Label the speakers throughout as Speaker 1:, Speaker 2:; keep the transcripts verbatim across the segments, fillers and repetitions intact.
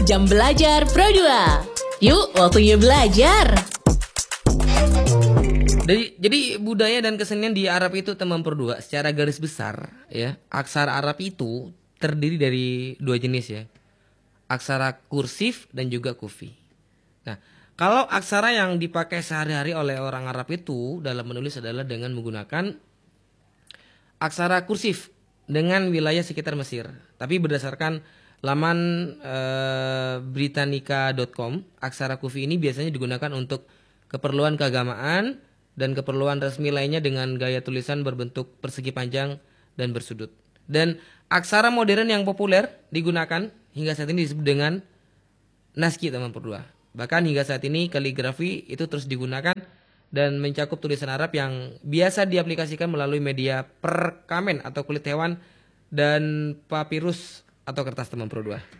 Speaker 1: Jam Belajar Pro dua. Yuk, waktunya belajar.
Speaker 2: Jadi, jadi budaya dan kesenian di Arab itu teman Pro dua secara garis besar ya. Aksara Arab itu terdiri dari dua jenis ya. Aksara kursif dan juga kufi. Nah, kalau aksara yang dipakai sehari-hari oleh orang Arab itu dalam menulis adalah dengan menggunakan aksara kursif dengan wilayah sekitar Mesir. Tapi berdasarkan laman eh, britannica dot com, aksara kufi ini biasanya digunakan untuk keperluan keagamaan dan keperluan resmi lainnya dengan gaya tulisan berbentuk persegi panjang dan bersudut. Dan aksara modern yang populer digunakan hingga saat ini disebut dengan naskhi teman berdua. Bahkan hingga saat ini kaligrafi itu terus digunakan dan mencakup tulisan Arab yang biasa diaplikasikan melalui media perkamen atau kulit hewan dan papirus atau kertas teman Pro dua.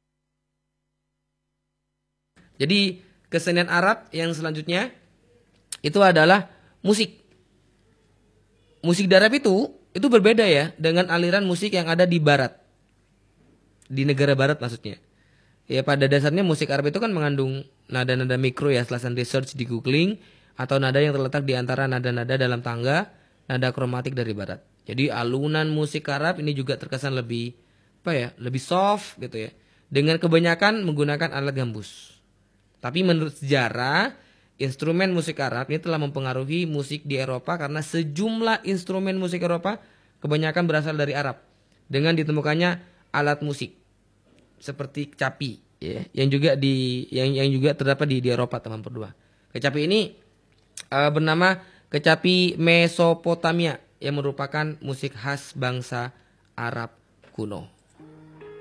Speaker 2: Jadi kesenian Arab yang selanjutnya itu adalah musik. Musik di Arab itu itu berbeda ya dengan aliran musik yang ada di barat. Di negara barat maksudnya. Ya pada dasarnya musik Arab itu kan mengandung nada-nada mikro ya setelah research di googling, atau nada yang terletak di antara nada-nada dalam tangga, nada kromatik dari barat. Jadi alunan musik Arab ini juga terkesan lebih apa ya, lebih soft gitu ya. Dengan kebanyakan menggunakan alat gambus. Tapi menurut sejarah, instrumen musik Arab ini telah mempengaruhi musik di Eropa karena sejumlah instrumen musik Eropa kebanyakan berasal dari Arab. Dengan ditemukannya alat musik seperti kecapi ya, yang juga di yang yang juga terdapat di, di Eropa teman berdua. Kecapi ini uh, bernama kecapi Mesopotamia yang merupakan musik khas bangsa Arab kuno.